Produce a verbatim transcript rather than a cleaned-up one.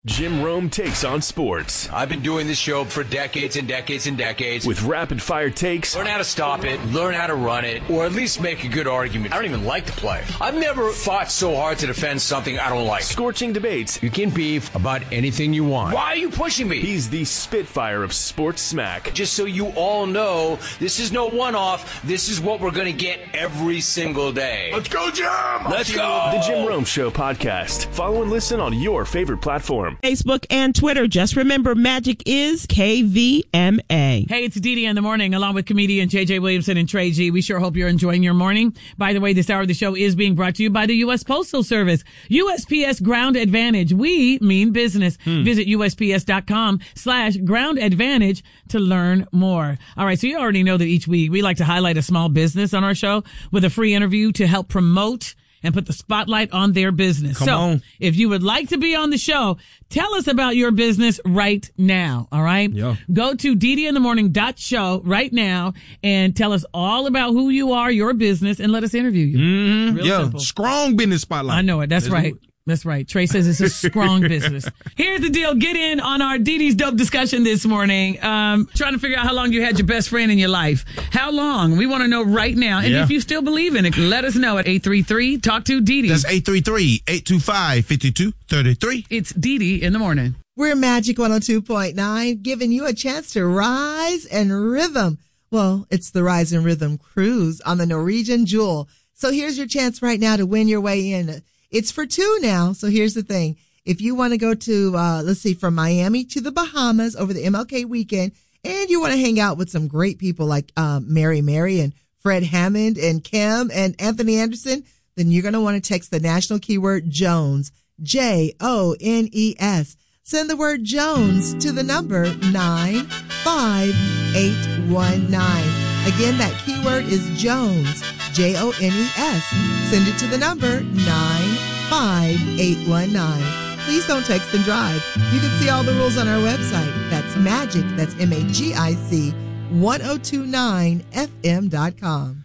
Jim Rome takes on sports. I've been doing this show for decades and decades and decades. With rapid-fire takes. Learn how to stop it, learn how to run it, or at least make a good argument. I don't even like the play. I've never fought so hard to defend something I don't like. Scorching debates. You can beef about anything you want. Why are you pushing me? He's the Spitfire of sports smack. Just so you all know, this is no one-off. This is what we're going to get every single day. Let's go, Jim! Let's go! The Jim Rome Show podcast. Follow and listen on your favorite platform. Facebook and Twitter. Just remember, magic is K V M A. Hey, it's Dee Dee in the morning, along with comedian J J Williamson and Trey G. We sure hope you're enjoying your morning. By the way, this hour of the show is being brought to you by the U S Postal Service. U S P S Ground Advantage. We mean business. Hmm. Visit USPS.com slash ground advantage to learn more. All right, so you already know that each week we like to highlight a small business on our show with a free interview to help promote and put the spotlight on their business. Come so on. If you would like to be on the show, tell us about your business right now. All right. Yeah. Go to D D in the morning dot show right now and tell us all about who you are, your business, and let us interview you. Mm-hmm. Real Yeah. simple. Strong business spotlight. I know it. That's Let's right. do it. That's right. Trey says it's a strong business. Here's the deal. Get in on our Dee Dee's Dope discussion this morning. Um, trying to figure out how long you had your best friend in your life. How long? We want to know right now. And Yeah. if you still believe in it, let us know at eight three three talk to Dee Dee. That's eight three three, eight two five, five two three three. It's Dee Dee in the morning. We're Magic one oh two point nine, giving you a chance to rise and rhythm. Well, it's the Rise and Rhythm Cruise on the Norwegian Jewel. So here's your chance right now to win your way in. It's for two now. So here's the thing. If you want to go to, uh, let's see, from Miami to the Bahamas over the M L K weekend, and you want to hang out with some great people like um, Mary Mary and Fred Hammond and Kim and Anthony Anderson, then you're going to want to text the national keyword Jones, J O N E S. Send the word Jones to the number nine five eight one nine. Again, that keyword is Jones, J O N E S. Send it to the number nine five eight one nine. Please don't text and drive. You can see all the rules on our website. That's Magic, that's M A G I C, ten twenty-nine F M dot com.